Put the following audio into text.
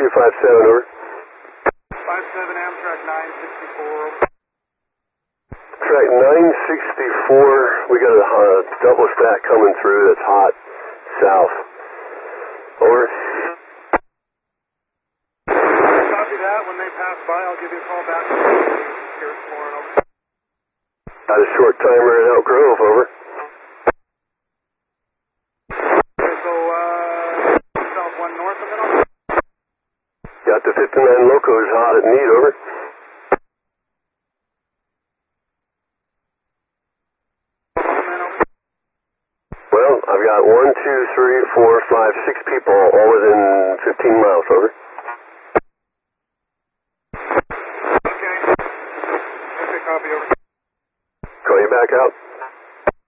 257, over. 57 Amtrak 964. Track 964, we got a double stack coming through that's hot south. Over. Copy that. When they pass by, I'll give you a call back. Here's Warren, over. Got a short timer at Elk Grove, over. Okay, so south 1 north of it, over. Got the 59 locos hot at Meade, over. Well, I've got 1, 2, 3, 4, 5, 6 people all within 15 miles, over. Okay. Okay, copy, over. Call you back out.